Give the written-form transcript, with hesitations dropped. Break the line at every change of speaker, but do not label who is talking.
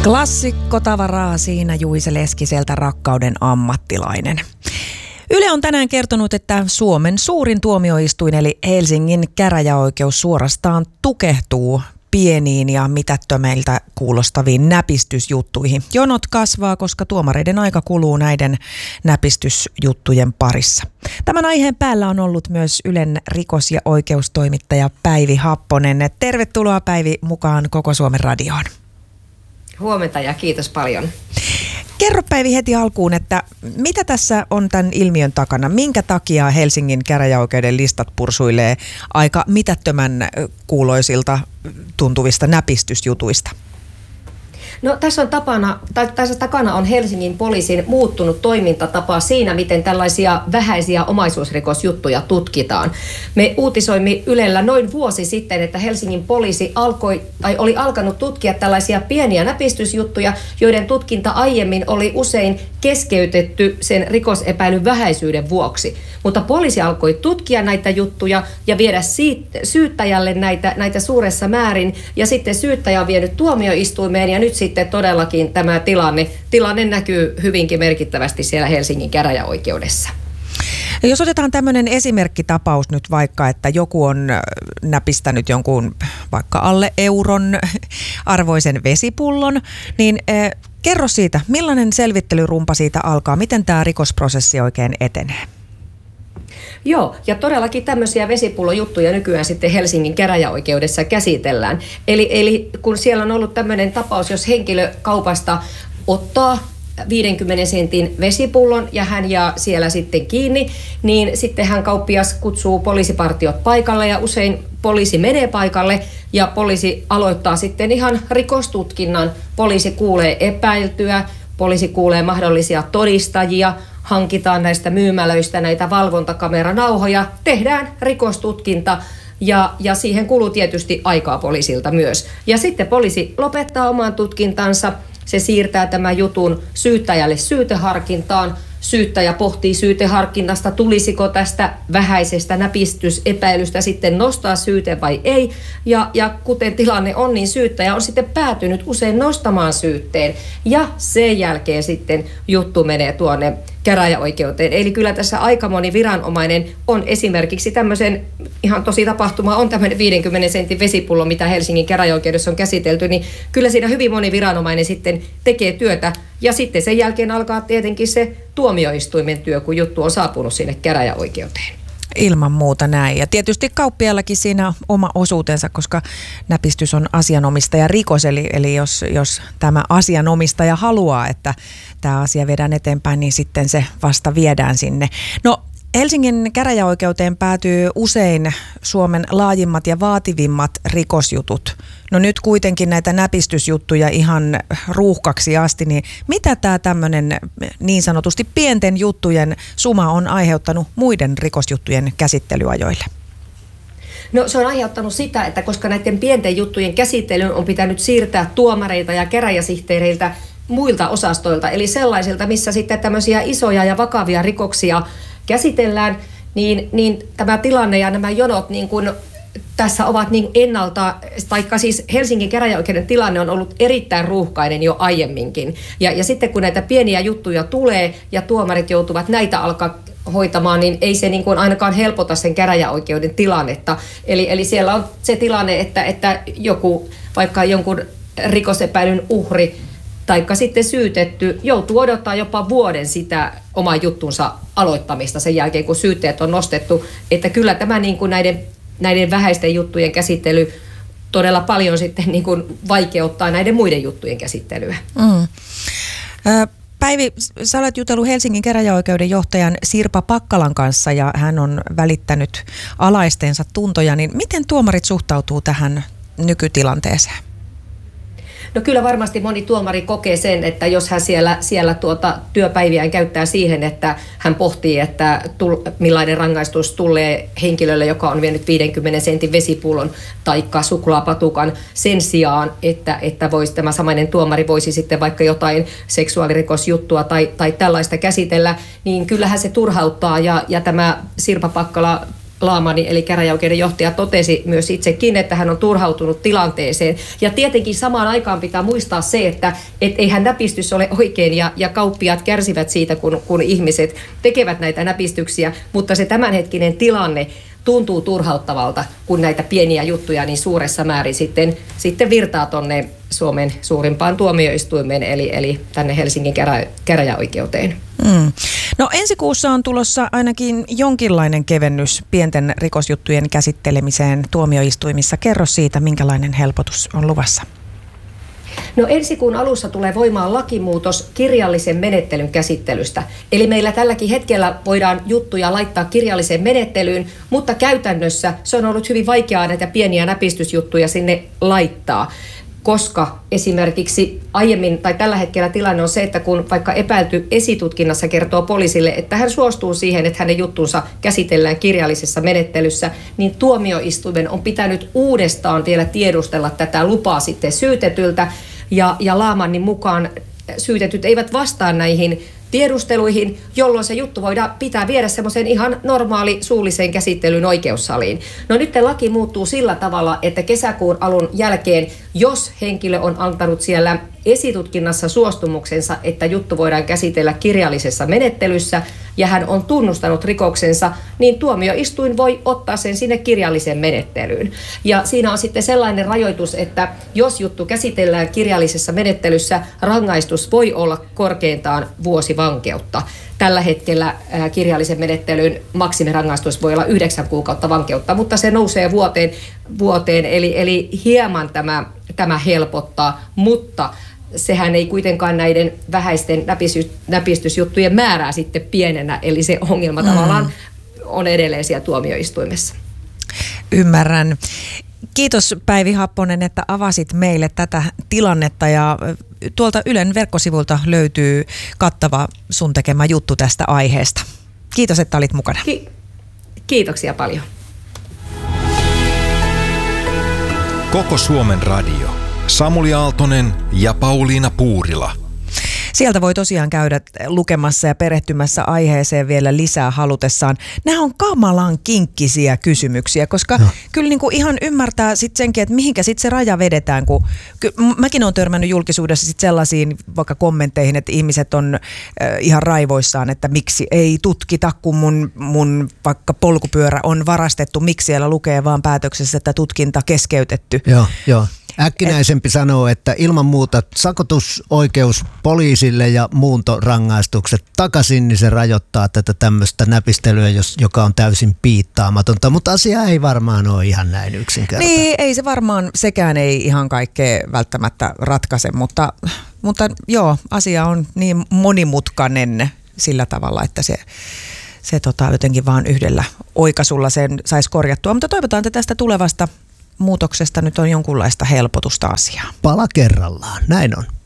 Klassikkotavaraa siinä Juise Leskiseltä, Rakkauden ammattilainen. Yle on tänään kertonut, että Suomen suurin tuomioistuin eli Helsingin käräjäoikeus suorastaan tukehtuu pieniin ja mitättömiltä kuulostaviin näpistysjuttuihin. Jonot kasvaa, koska tuomareiden aika kuluu näiden näpistysjuttujen parissa. Tämän aiheen päällä on ollut myös Ylen rikos- ja oikeustoimittaja Päivi Happonen. Tervetuloa Päivi mukaan Koko Suomen radioon.
Huomenta ja kiitos paljon.
Kerro Päivi heti alkuun, että mitä tässä on tämän ilmiön takana? Minkä takia Helsingin käräjäoikeuden listat pursuilee aika mitättömän kuuloisilta tuntuvista näpistysjutuista?
No tässä takana on Helsingin poliisin muuttunut toimintatapa siinä, miten tällaisia vähäisiä omaisuusrikosjuttuja tutkitaan. Me uutisoimme Ylellä noin vuosi sitten, että Helsingin poliisi oli alkanut tutkia tällaisia pieniä näpistysjuttuja, joiden tutkinta aiemmin oli usein keskeytetty sen rikosepäilyn vähäisyyden vuoksi. Mutta poliisi alkoi tutkia näitä juttuja ja viedä syyttäjälle näitä suuressa määrin, ja sitten syyttäjä on vienyt tuomioistuimeen, ja nyt sitten todellakin tämä tilanne näkyy hyvinkin merkittävästi siellä Helsingin käräjäoikeudessa.
Jos otetaan tämmöinen esimerkkitapaus nyt vaikka, että joku on näpistänyt jonkun vaikka alle euron arvoisen vesipullon, niin kerro siitä, millainen selvittelyrumpa siitä alkaa, miten tämä rikosprosessi oikein etenee?
Joo, ja todellakin tämmöisiä vesipullojuttuja nykyään sitten Helsingin käräjäoikeudessa käsitellään. Eli kun siellä on ollut tämmöinen tapaus, jos henkilö kaupasta ottaa 50 sentin vesipullon ja hän jää siellä sitten kiinni, niin sitten hän kauppias kutsuu poliisipartiot paikalle ja usein poliisi menee paikalle ja poliisi aloittaa sitten ihan rikostutkinnan. Poliisi kuulee epäiltyä, poliisi kuulee mahdollisia todistajia, hankitaan näistä myymälöistä näitä valvontakameranauhoja, tehdään rikostutkinta ja siihen kuluu tietysti aikaa poliisilta myös. Ja sitten poliisi lopettaa oman tutkintansa, se siirtää tämän jutun syyttäjälle syyteharkintaan. Syyttäjä pohtii syyteharkinnasta, tulisiko tästä vähäisestä näpistysepäilystä sitten nostaa syyte vai ei. Ja kuten tilanne on, niin syyttäjä on sitten päätynyt usein nostamaan syytteen. Ja sen jälkeen sitten juttu menee tuonne käräjäoikeuteen. Eli kyllä tässä aika moni viranomainen on esimerkiksi tämmöisen, ihan tosi tapahtuma on tämmöinen 50 sentin vesipullo, mitä Helsingin käräjäoikeudessa on käsitelty, niin kyllä siinä hyvin moni viranomainen sitten tekee työtä. Ja sitten sen jälkeen alkaa tietenkin se tuomioistuimen työ, kun juttu on saapunut sinne käräjäoikeuteen.
Ilman muuta näin. Ja tietysti kauppiallakin siinä on oma osuutensa, koska näpistys on asianomistaja rikos. Eli jos tämä asianomistaja haluaa, että tämä asia viedään eteenpäin, niin sitten se vasta viedään sinne. No, Helsingin käräjäoikeuteen päätyy usein Suomen laajimmat ja vaativimmat rikosjutut. No nyt kuitenkin näitä näpistysjuttuja ihan ruuhkaksi asti, niin mitä tämä tämmöinen niin sanotusti pienten juttujen suma on aiheuttanut muiden rikosjuttujen käsittelyajoille?
No se on aiheuttanut sitä, että koska näiden pienten juttujen käsittelyyn on pitänyt siirtää tuomareita ja käräjäsihteereiltä muilta osastoilta, eli sellaisilta, missä sitten tämmöisiä isoja ja vakavia rikoksia käsitellään, niin tämä tilanne ja nämä jonot niin kuin tässä ovat niin ennalta, taikka siis Helsingin käräjäoikeuden tilanne on ollut erittäin ruuhkainen jo aiemminkin. Ja sitten kun näitä pieniä juttuja tulee ja tuomarit joutuvat näitä alkaa hoitamaan, niin ei se niin kuin ainakaan helpota sen käräjäoikeuden tilannetta. Eli siellä on se tilanne, että joku, vaikka jonkun rikosepäilyn uhri, taikka sitten syytetty joutuu odottaa jopa vuoden sitä oman juttunsa aloittamista sen jälkeen, kun syytteet on nostettu. Että kyllä tämä niin kuin näiden vähäisten juttujen käsittely todella paljon sitten niin kuin vaikeuttaa näiden muiden juttujen käsittelyä.
Päivi, sä olet jutellut Helsingin käräjäoikeuden johtajan Sirpa Pakkalan kanssa ja hän on välittänyt alaistensa tuntoja. Niin miten tuomarit suhtautuu tähän nykytilanteeseen?
No kyllä varmasti moni tuomari kokee sen, että jos hän siellä työpäiviään käyttää siihen, että hän pohtii, että millainen rangaistus tulee henkilölle, joka on vienyt 50 sentin vesipullon taikka suklaapatukan sen sijaan, että tämä samainen tuomari voisi sitten vaikka jotain seksuaalirikosjuttua tai tällaista käsitellä, niin kyllähän se turhauttaa ja tämä Sirpa Pakkala Laamani eli käräjäoikeuden johtaja totesi myös itsekin, että hän on turhautunut tilanteeseen. Ja tietenkin samaan aikaan pitää muistaa se, että eihän näpistys ole oikein ja kauppiaat kärsivät siitä, kun ihmiset tekevät näitä näpistyksiä, mutta se tämänhetkinen tilanne tuntuu turhauttavalta, kun näitä pieniä juttuja niin suuressa määrin sitten virtaa tonne Suomen suurimpaan tuomioistuimeen, eli tänne Helsingin käräjäoikeuteen.
No ensi kuussa on tulossa ainakin jonkinlainen kevennys pienten rikosjuttujen käsittelemiseen tuomioistuimissa. Kerro siitä, minkälainen helpotus on luvassa.
No ensi kuun alussa tulee voimaan lakimuutos kirjallisen menettelyn käsittelystä. Eli meillä tälläkin hetkellä voidaan juttuja laittaa kirjalliseen menettelyyn, mutta käytännössä se on ollut hyvin vaikeaa näitä pieniä näpistysjuttuja sinne laittaa. Koska esimerkiksi aiemmin tai tällä hetkellä tilanne on se, että kun vaikka epäilty esitutkinnassa kertoo poliisille, että hän suostuu siihen, että hänen juttunsa käsitellään kirjallisessa menettelyssä, niin tuomioistuimen on pitänyt uudestaan vielä tiedustella tätä lupaa sitten syytetyltä. Ja Laamannin mukaan syytetyt eivät vastaa näihin tiedusteluihin, jolloin se juttu voidaan viedä semmoisen ihan normaali suulliseen käsittelyyn oikeussaliin. No nyt laki muuttuu sillä tavalla, että kesäkuun alun jälkeen, jos henkilö on antanut siellä esitutkinnassa suostumuksensa, että juttu voidaan käsitellä kirjallisessa menettelyssä ja hän on tunnustanut rikoksensa, niin tuomioistuin voi ottaa sen sinne kirjalliseen menettelyyn. Ja siinä on sitten sellainen rajoitus, että jos juttu käsitellään kirjallisessa menettelyssä, rangaistus voi olla korkeintaan vuosi vankeutta. Tällä hetkellä kirjallisen menettelyn maksimirangaistus voi olla 9 kuukautta vankeutta, mutta se nousee vuoteen eli hieman tämä helpottaa, mutta sehän ei kuitenkaan näiden vähäisten näpistysjuttujen määrää sitten pienennä, eli se ongelma tavallaan on edelleen siellä tuomioistuimessa.
Ymmärrän. Kiitos Päivi Happonen, että avasit meille tätä tilannetta ja tuolta Ylen verkkosivulta löytyy kattava sun tekemä juttu tästä aiheesta. Kiitos, että olit mukana.
Kiitoksia paljon.
Koko Suomen radio. Samuli Aaltonen ja Pauliina Puurila.
Sieltä voi tosiaan käydä lukemassa ja perehtymässä aiheeseen vielä lisää halutessaan. Nämä on kamalan kinkkisiä kysymyksiä, koska kyllä niin kuin ihan ymmärtää sitten senkin, että mihinkä sitten se raja vedetään. Kun mäkin olen törmännyt julkisuudessa sitten sellaisiin vaikka kommentteihin, että ihmiset on ihan raivoissaan, että miksi ei tutkita, kun mun vaikka polkupyörä on varastettu. Miksi siellä lukee vaan päätöksessä, että tutkinta keskeytetty.
Joo. Äkkinäisempi sanoo, että ilman muuta sakotusoikeus poliisille ja muuntorangaistukset takaisin, niin se rajoittaa tätä tämmöistä näpistelyä, joka on täysin piittaamatonta, mutta asia ei varmaan ole ihan näin yksinkertainen.
Niin, ei se varmaan, sekään ei ihan kaikkea välttämättä ratkaise, mutta joo, asia on niin monimutkainen sillä tavalla, että se jotenkin vaan yhdellä oikaisulla sen saisi korjattua, mutta toivotaan, että tästä tulevasta muutoksesta nyt on jonkunlaista helpotusta asiaa.
Pala kerrallaan, näin on.